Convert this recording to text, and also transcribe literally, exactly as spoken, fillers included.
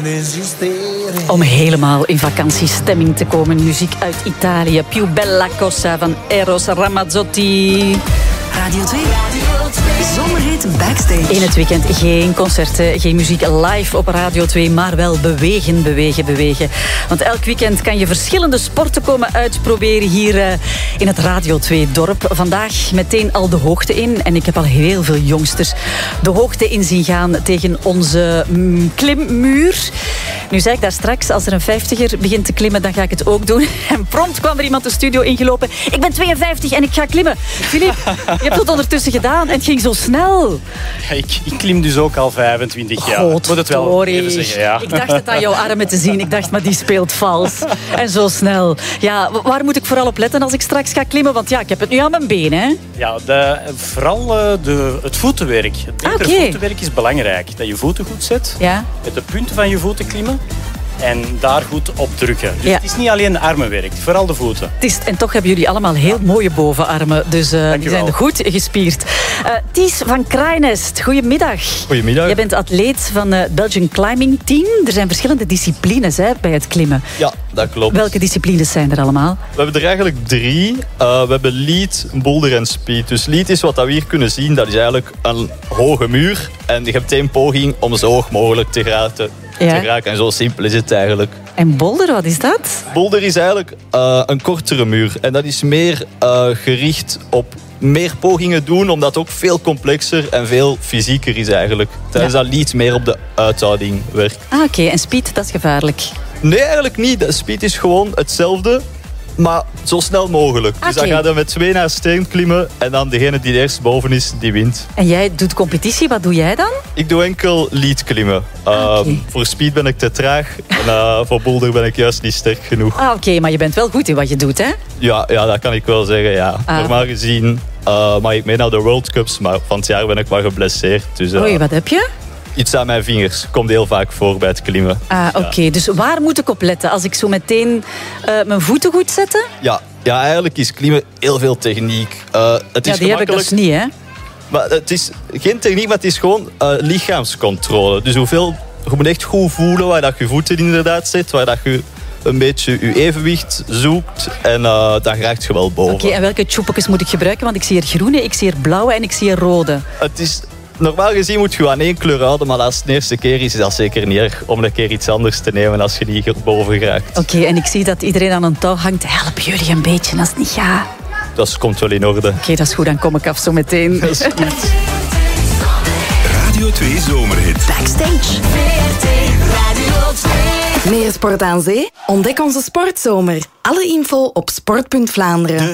Om helemaal in vakantiestemming te komen. Muziek uit Italië. Più bella cosa van Eros Ramazzotti. Radio twee. Zomerhit Backstage. In het weekend geen concerten, geen muziek live op Radio twee, maar wel bewegen, bewegen, bewegen. Want elk weekend kan je verschillende sporten komen uitproberen hier uh, in het Radio twee-dorp. Vandaag meteen al de hoogte in. En ik heb al heel veel jongsters de hoogte in zien gaan tegen onze mm, klimmuur. Nu zei ik daar straks, als er een vijftiger begint te klimmen, dan ga ik het ook doen. En prompt kwam er iemand de studio ingelopen. Ik ben tweeënvijftig en ik ga klimmen. Filip, je hebt het ondertussen gedaan en het ging zo snel. Ja, ik, ik klim dus ook al vijfentwintig jaar. God, moet het wel sorry. even zeggen, ja. Ik dacht het aan jouw armen te zien. Ik dacht, maar die speelt vals. En zo snel. Ja, waar moet ik vooral op letten als ik straks ga klimmen? Want ja, ik heb het nu aan mijn benen, hè? Ja, de, vooral uh, de, het voetenwerk. Het betere Ah, okay. voetenwerk is belangrijk. Dat je voeten goed zet. Ja. Met de punten van je voeten klimmen. En daar goed op drukken. Dus ja. Het is niet alleen armenwerk, vooral de voeten. Het is, en toch hebben jullie allemaal heel mooie bovenarmen. Dus uh, die zijn goed gespierd. Uh, Ties van Kraaienest, goedemiddag. Goedemiddag. Je bent atleet van het Belgian Climbing Team. Er zijn verschillende disciplines hè, bij het klimmen. Ja, dat klopt. Welke disciplines zijn er allemaal? We hebben er eigenlijk drie. Uh, we hebben lead, boulder en speed. Dus lead is wat we hier kunnen zien. Dat is eigenlijk een hoge muur. En je hebt één poging om zo hoog mogelijk te geraken. Ja. Te geraken. En zo simpel is het eigenlijk. En boulder, wat is dat? Boulder is eigenlijk uh, een kortere muur. En dat is meer uh, gericht op meer pogingen doen, omdat het ook veel complexer en veel fysieker is eigenlijk. Tijdens ja. dat lead meer op de uithouding werkt. Ah, oké. Okay. En speed, dat is gevaarlijk? Nee, eigenlijk niet. De speed is gewoon hetzelfde, maar zo snel mogelijk. Okay. Dus dan ga je met twee naar steen klimmen en dan degene die eerst boven is, die wint. En jij doet competitie, wat doe jij dan? Ik doe enkel lead klimmen. Uh, okay. Voor speed ben ik te traag en uh, voor boulder ben ik juist niet sterk genoeg. Ah, oké, okay, maar je bent wel goed in wat je doet, hè? Ja, ja dat kan ik wel zeggen, ja. Ah. Normaal gezien uh, mag ik mee naar de World Cups, maar van het jaar ben ik wel geblesseerd. Dus, uh, Oei, wat heb je? Iets aan mijn vingers. Komt heel vaak voor bij het klimmen. Ah, oké. Okay. Ja. Dus waar moet ik op letten? Als ik zo meteen uh, mijn voeten goed zet? Ja, ja, eigenlijk is klimmen heel veel techniek. Uh, het ja, is die heb ik dus niet, hè? Maar het is geen techniek, maar het is gewoon uh, lichaamscontrole. Dus hoeveel, je moet echt goed voelen waar dat je voeten inderdaad zit, waar dat je een beetje je evenwicht zoekt en uh, dan raakt je wel boven. Oké, okay, en welke tjoepekes moet ik gebruiken? Want ik zie er groene, ik zie er blauwe en ik zie er rode. Het is... Normaal gezien moet je aan één kleur houden, maar als het de eerste keer is, is dat zeker niet erg om een keer iets anders te nemen als je niet boven geraakt. Oké, okay, en ik zie dat iedereen aan een touw hangt. Help jullie een beetje als het niet gaat. Dat komt wel in orde. Oké, okay, dat is goed, dan kom ik af zo meteen. Dat is goed. Radio twee Zomerhit. Backstage. Radio twee. Meer sport aan zee? Ontdek onze sportzomer. Alle info op sport punt Vlaanderen.